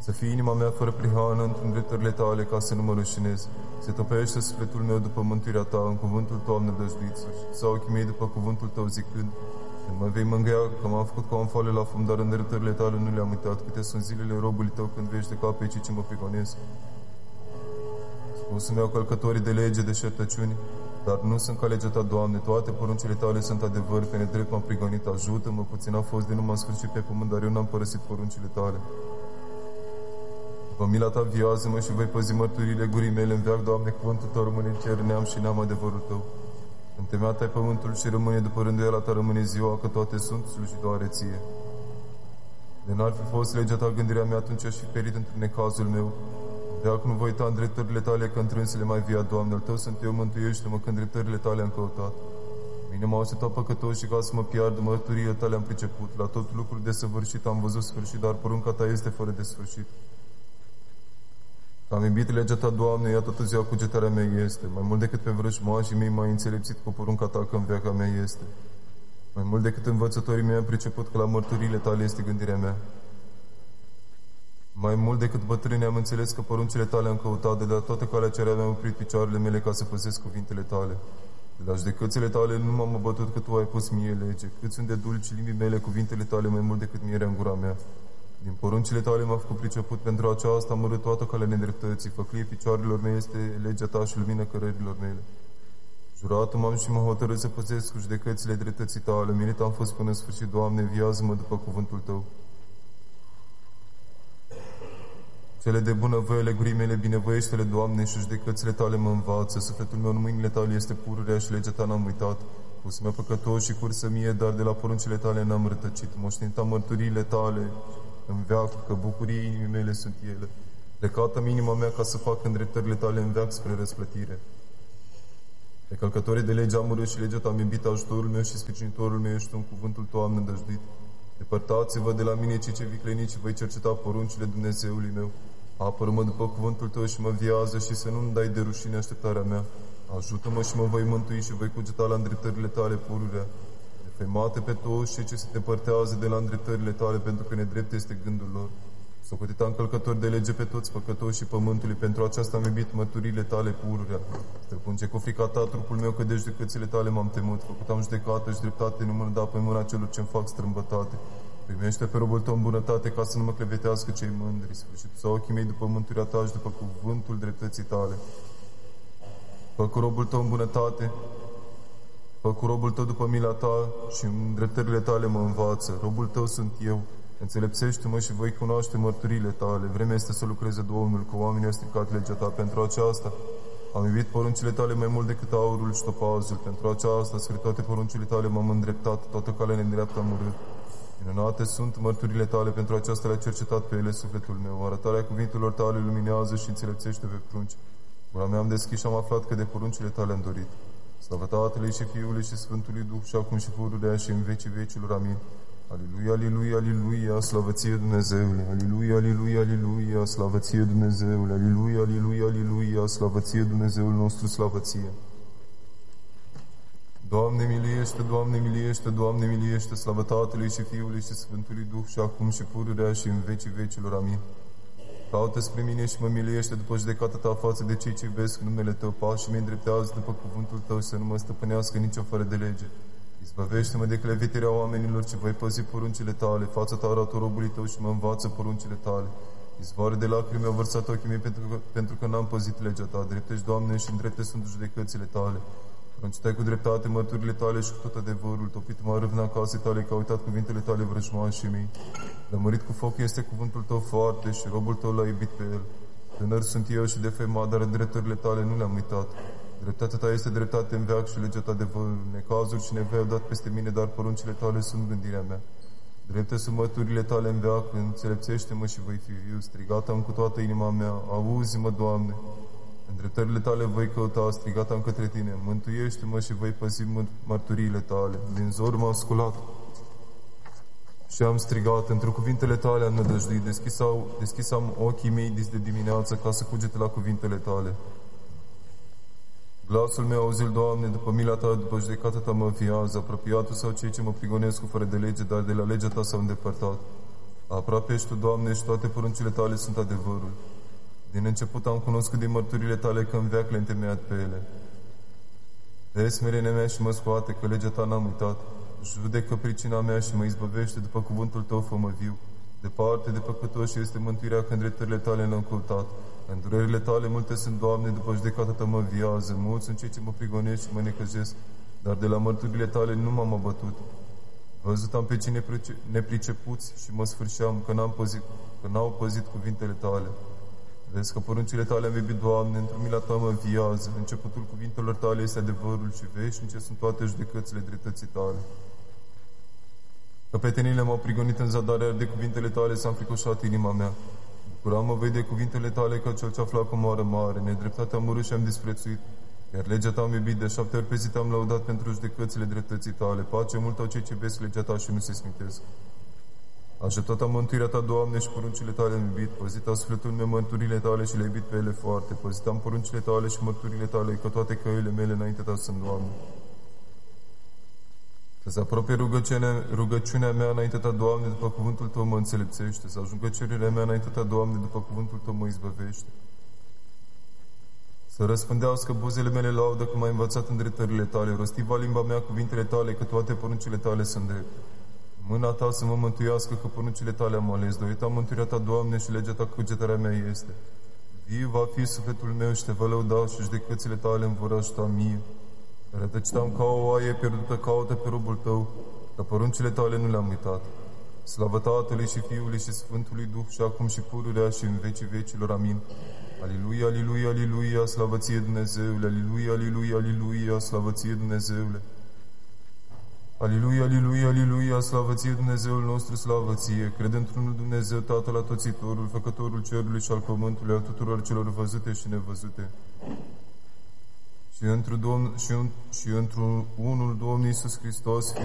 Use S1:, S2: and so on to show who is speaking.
S1: Să fie inima mea fără prihană într-un dreptările tale, ca să nu mă rușinez. Se topește sufletul meu după mântuirea ta, în cuvântul tău am nădăjduit, sau ochii mei după cuvântul tău zicând, când mă vei mângâia, că m-am făcut ca un foale la fum, dar în dreptările tale nu le-am uitat. Câte sunt zilele robului tău când vei judeca pe cei ce mă prigonesc. Spus mi-au călcătorii de lege, de șertăciuni, dar nu sunt ca legea ta, Doamne. Toate poruncile tale sunt adevăr, pe nedrept m-am prigonit. Ajută-mă, puțin a fost de nu m-am sfârșit pe pământ, dar eu n-am părăsit poruncile tale. După mila ta viază-mă și voi păzi mărturile gurii mele în veac, Doamne, cuvântul tău rămâne în cer, neam și neam adevărul tău. Întemeiat ai pământul și rămâne după rânduiala ta, rămâne ziua, că toate sunt slujitoare ție. De n-ar fi fost legea ta gândirea mea, atunci aș fi perit într-un necazul meu. Veac nu voi uita în dreptările tale, că întrânsele mai via, Doamne, al tău sunt eu, mântuiește-mă, când dreptările tale am căutat. Mine m-au asetat păcătoși și ca să mă piardă, mărturile tale am priceput. La tot lucrul desăvârșit am văzut sfârșit, dar porunca ta este fără de sfârșit. Am iubit legea ta, Doamne, ea toată ziua cugetarea mea este. Mai mult decât pe vrăjmașii mei m-ai înțelepțit cu porunca ta, că în veaca mea este. Mai mult decât învățătorii mei am priceput că la mărturile tale este gândirea mea. Mai mult decât bătrânii am înțeles că poruncile tale am căutat, de la toată calea cerea mi-am oprit picioarele mele ca să păzesc cuvintele tale. De la judecățile tale nu m-am abătut, că tu ai pus mie lege. Cât sunt de dulci limbii mele cuvintele tale, mai mult decât mierea în gura mea. Din poruncile tale m-a făcut priceput, pentru aceasta am urât toată calea nedreptății. Făclie picioarelor mele este legea ta și lumina cărărilor mele. Jurat m-am și mă hotărât să păzesc cu judecățile dreptății tale. Milit am fost până în sfârșit, Doamne, viază-mă după cuvântul tău. Cele de bună voiele gurii mele, binevoiește-le, Doamne, și judecățile tale mă învață. Sufletul meu în mâinile tale este pururea și legea ta n-am uitat. Pus-mă păcătos și cursă mie, dar de la poruncile tale n-am rătăcit. Moștenit mărturile tale în veac, că bucurii inimii mele sunt ele. Plecată-mi inima mea ca să fac îndreptările tale în veac spre răsplătire. Pe călcătorii de lege am urât și legea ta am iubit, ajutorul meu și sprijinitorul meu ești în cuvântul tău am nădăjduit. Depărtați-vă de la mine cei ce vicleniți și voi cerceta poruncile Dumnezeului meu. Apără-mă după cuvântul tău și mă viază și să nu-mi dai de rușine așteptarea mea. Ajută-mă și mă voi mântui și voi cugeta la îndreptările tale pururea. Defăimate pe toți cei ce se depărtează de la îndreptările tale, pentru că nedrept este gândul lor. Socotit am călcători de lege pe toți păcătoși și pământului, pentru aceasta am iubit mărturile tale pururea. Stăpânce cu frica ta, trupul meu, că de judecățile tale m-am temut. Făcut am judecată și dreptate, nu mă da pe mâna celor ce-mi fac strâmbătate. Primește pe robul tău în bunătate, ca să nu mă clevetească cei mândri. Sfârșit sau ochii mei după mântuirea ta și după cuvântul dreptății tale. Fă cu robul tău în bunătate, fă cu robul tău după mila ta și în dreptările tale mă învață. Robul tău sunt eu. Înțelepțește-mă și voi cunoaște mărturile tale. Vremea este să lucreze Domnul, că oamenii au stricat legea ta. Pentru aceasta am iubit poruncile tale mai mult decât aurul și topazul. Pentru aceasta, spre toate poruncile tale m-am îndreptat, toată calea nedreaptă am urât. Minunate sunt mărturile tale, pentru aceasta le-a cercetat pe ele sufletul meu. Arătarea cuvintelor tale luminează și înțelepțește pe prunci. Gura mea am deschis și am aflat că de poruncile tale am dorit. Slavă Tatălui și Fiului și Sfântului Duh și acum și pururea și în vecii vecilor. Amin. Aleluia, aleluia, aleluia, slavă ție Dumnezeule. Aleluia, aleluia, aleluia, slavă ție Dumnezeule. Aleluia, aleluia, aleluia, slavă ție Dumnezeul nostru, slavă ție. Doamne miliește, Doamne miliește, Doamne miliește, slavă Tatălui și Fiului și Sfântului Duh și acum și pururea și în vecii vecilor. Amin. Caută spre mine și mă miliește după judecata ta față de cei ce iubesc numele tău, pașii mei îndreptează după cuvântul tău, să nu mă stăpânească nicio fără de lege. Izbăvește-mă de cleviterea oamenilor, ce voi păzi poruncile tale, fața ta arată robului tău și mă învață poruncile tale. Izvoare de lacrimi au vărsat ochii mei pentru că n-am păzit legea ta. Dreptești, Doamne, și îndrepte sunt judecățile tale. Prăncitai cu dreptate mărturile tale și cu tot adevărul. Topit-mă râvna casei tale, că a uitat cuvintele tale vrăjmașii mei. Lămurit cu foc este cuvântul tău foarte și robul tău l-a iubit pe el. Tânăr sunt eu și defăimat, dar în drepturile tale nu le-am uitat. Dreptatea ta este dreptate în veac și legea ta adevărul. Necazul și nevoia au dat peste mine, dar poruncile tale sunt gândirea mea. Drepte sunt măturile tale în veac, înțelepțește-mă și voi fi viu. Strigata-mi cu toată inima mea, auzi-mă, Doamne. În dreptările tale voi căuta, strigata-mi către tine. Mântuiește-mă și voi păzi mărturiile tale. Din zor m-am sculat și am strigat, într-o cuvintele tale am nădăjduit. Deschisam ochii mei dis de dimineață ca să cugete la cuvintele tale. Glasul meu auzit, Doamne, după mila ta, după judecata ta mă viază. Apropiatul sau cei ce mă prigonesc cu fără de lege, dar de la legea ta s-au îndepărtat. Aproape ești Tu, Doamne, și toate poruncile Tale sunt adevărul. Din început am cunoscut din mărturile Tale că în veac le-ai întemeiat pe ele. Vezi smerenia mea și mă scoate, că legea Ta n-am uitat. Judecă pricina mea și mă izbăvește, după cuvântul Tău fă-mă viu. Departe de păcătoși este mântuirea, că în dreptările Tale le-am căutat. În durerile Tale multe sunt, Doamne, după judecata Ta mă viază. Mulți sunt cei ce mă prigonesc și mă necăjesc, dar de la mărturile Tale nu m-am abătut. Văzut am pe cei nepricepuți și mă sfârșeam, că n-au păzit cuvintele Tale. Vezi că poruncile Tale am iubit, Doamne, într-o mila Ta mă viază. Începutul cuvintelor Tale este adevărul și veșnice sunt toate judecățile dreptății Tale. Căpetenile m-au prigonit în zadare, de cuvintele Tale s-a înfricoșat inima mea. Bucuram-mă vei de cuvintele Tale, ca cel ce afla cu moară mare. Nedreptatea am urât și am disprețuit, iar legea Ta am iubit. De 7 ori pe zi Te-am lăudat pentru judecățile dreptății Tale. Pace mult au cei ce iubesc legea Ta și nu se smitesc. Așteptat am mântuirea Ta, Doamne, și poruncile Tale am iubit. Păzit a sufletul meu mărturile Tale și le-ai iubit pe ele foarte. Păzit am poruncile Tale și mărturile Tale, că toate căile mele înainte Ta sunt, Doamne. Să-ți apropie rugăciunea mea înainte Ta, Doamne, după cuvântul Tău mă înțelepțește. Să ajungă cererea mea înainte Ta, Doamne, după cuvântul Tău mă izbăvește. Să răspândească buzele mele laudă, că m-ai învățat în dreptările Tale. Rostiva limba mea cuvintele Tale, că toate poruncile Tale sunt drepte. Mâna Ta să mă mântuiască, că poruncile Tale am ales. Dorit am mântuirea Ta, Doamne, și legea Ta cugetarea mea este. Viu va fi sufletul meu și Te va lăuda și judecățile Tale îmi vor ajuta mie. Rătăcitam ca o oaie pierdută, caută pe robul Tău, că poruncile Tale nu le-am uitat. Slavă Tatălui și Fiului și Sfântului Duh și acum și pururea și în vecii vecilor. Amin. Aliluia, aliluia, aliluia, slavă Ție, Dumnezeule, aliluia, aliluia, aliluia, slavă Ție, Dumnezeule. Aliluia, aliluia, aliluia, slavă Ție, Dumnezeul nostru, slavă Ție. Cred într-unul Dumnezeu, Tatăl Atoțitorul, Făcătorul cerului și al pământului, al tuturor celor văzute și nevăzute. Și într-unul Domnul Iisus Hristos,